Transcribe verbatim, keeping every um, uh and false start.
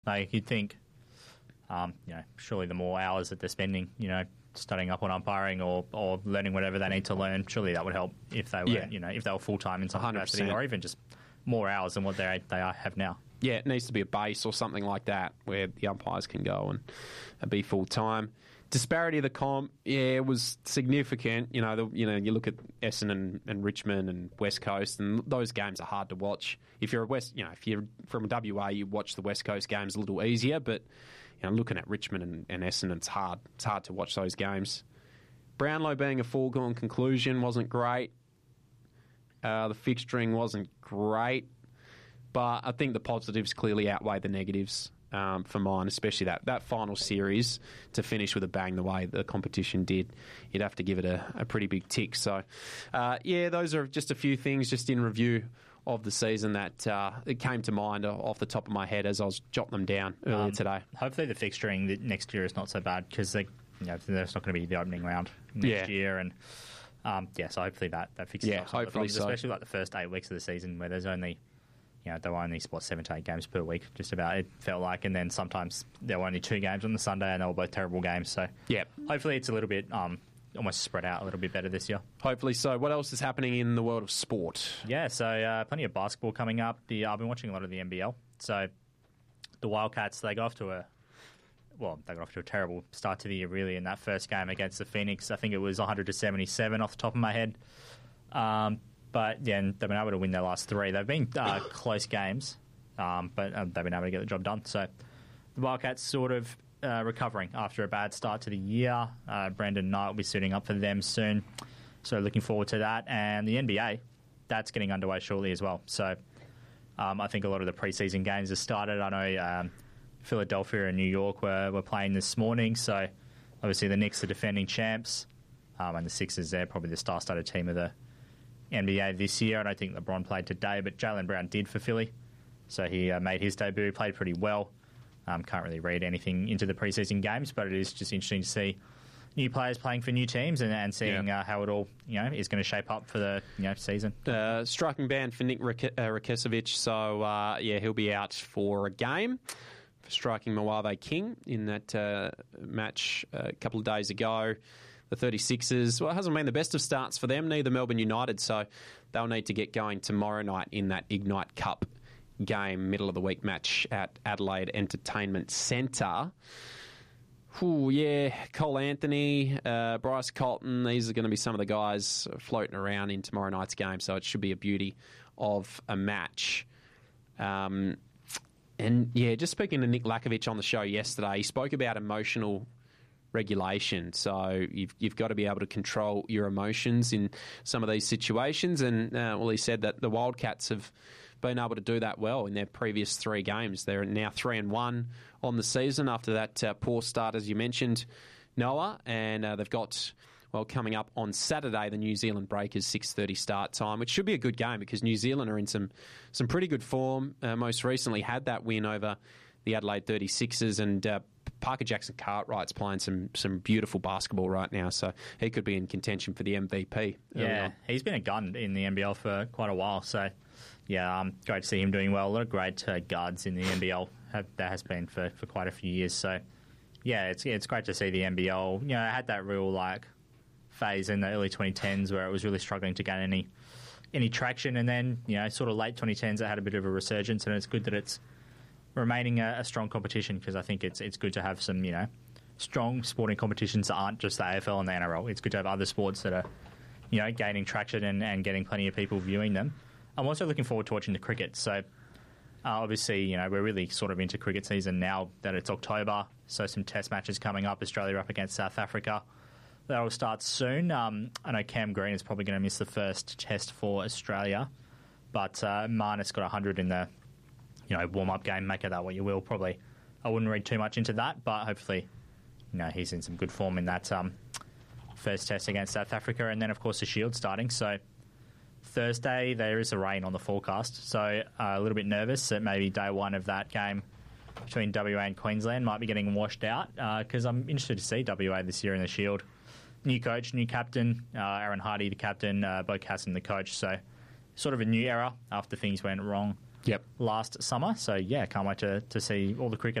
Like, you'd think, um, you know, surely the more hours that they're spending, you know, studying up on umpiring or, or learning whatever they need to learn, surely that would help if they were, Yeah. you know, if they were full time in some one hundred percent. capacity, or even just more hours than what they they are, have now. Yeah, it needs to be a base or something like that where the umpires can go and, and be full time. Disparity of the comp, yeah, it was significant. You know, the, you know, you look at Essendon and Richmond and West Coast, and those games are hard to watch. If you're a West, you know, if you're from W A, you watch the West Coast games a little easier. But you know, looking at Richmond and, and Essendon, it's hard. It's hard to watch those games. Brownlow being a foregone conclusion wasn't great. Uh, the fixturing wasn't great, but I think the positives clearly outweigh the negatives. Um, for mine, especially that, that final series to finish with a bang the way the competition did, you'd have to give it a, a pretty big tick. So, uh, yeah, those are just a few things just in review of the season that uh, it came to mind off the top of my head as I was jotting them down earlier um, today. Hopefully the fixturing next year is not so bad because they, you know, there's not going to be the opening round next yeah. year, and um, yeah, so hopefully that that fixes yeah, up some of the problems, so. especially like the first eight weeks of the season where there's only. You know, there were only what, seven to eight games per week, just about, it felt like. And then sometimes there were only two games on the Sunday and they were both terrible games. So yeah. hopefully it's a little bit, um, almost spread out a little bit better this year. Hopefully so. What else is happening in the world of sport? Yeah, so uh, plenty of basketball coming up. The, I've been watching a lot of the N B L. So the Wildcats, they got off to a, well, they got off to a terrible start to the year, really, in that first game against the Phoenix. I think it was one hundred to seventy-seven off the top of my head. Um, but yeah, and they've been able to win their last three. They've been uh, close games. Um, but uh, they've been able to get the job done. So the Wildcats sort of uh, recovering after a bad start to the year. Uh, Brandon Knight will be suiting up for them soon. So looking forward to that. And the N B A, that's getting underway shortly as well. So um, I think a lot of the preseason games have started. I know um, Philadelphia and New York were, were playing this morning. So obviously the Knicks are defending champs. Um, and the Sixers, they're probably the star-studded team of the N B A this year. I don't think LeBron played today, but Jaylen Brown did for Philly. So he uh, made his debut, played pretty well. Um, can't really read anything into the preseason games, but it is just interesting to see new players playing for new teams and, and seeing yeah. uh, how it all you know is going to shape up for the you know season. Uh, striking ban for Nick Rak- uh, Rakesovic, so uh, yeah, he'll be out for a game for striking Moave King in that uh, match a couple of days ago. The thirty-sixers, well, it hasn't been the best of starts for them, neither Melbourne United, so they'll need to get going tomorrow night in that Ignite Cup game, middle of the week match at Adelaide Entertainment Centre. Ooh, yeah, Cole Anthony, uh, Bryce Colton, these are going to be some of the guys floating around in tomorrow night's game, so it should be a beauty of a match. Um, and yeah, just speaking to Nick Lakovic on the show yesterday, he spoke about emotional regulation. So you've you've got to be able to control your emotions in some of these situations. And uh, well, he said that the Wildcats have been able to do that well in their previous three games. They're now three and one on the season after that uh, poor start, as you mentioned, Noah. And uh, they've got, well, coming up on Saturday, the New Zealand Breakers six thirty start time, which should be a good game because New Zealand are in some some pretty good form. Uh, most recently had that win over the Adelaide thirty-sixers, and uh, Parker Jackson Cartwright's playing some some beautiful basketball right now, so he could be in contention for the M V P. Yeah, he's been a gun in the N B L for quite a while, so yeah, um, great to see him doing well. A lot of great uh, guards in the N B L have, that has been for, for quite a few years, so yeah, it's it's great to see the N B L. You know, it had that real like phase in the early twenty tens where it was really struggling to gain any any traction, and then you know, sort of late twenty tens, it had a bit of a resurgence, and it's good that it's remaining a, a strong competition because I think it's it's good to have some you know strong sporting competitions that aren't just the A F L and the N R L. It's good to have other sports that are you know gaining traction and, and getting plenty of people viewing them. I'm also looking forward to watching the cricket. So uh, obviously you know we're really sort of into cricket season now that it's October. So some test matches coming up. Australia up against South Africa. That will start soon. Um, I know Cam Green is probably going to miss the first test for Australia, but uh, Marnus got one hundred in the you know, warm-up game, make of that what you will. Probably I wouldn't read too much into that, but hopefully, you know, he's in some good form in that um, first test against South Africa. And then, of course, the Shield starting. So Thursday, there is a rain on the forecast. So uh, a little bit nervous that maybe day one of that game between W A and Queensland might be getting washed out because uh, I'm interested to see W A this year in the Shield. New coach, new captain, uh, Aaron Hardy, the captain, uh, Bo Casson, the coach. So sort of a new era after things went wrong Yep. last summer. So, yeah, can't wait to, to see all the cricket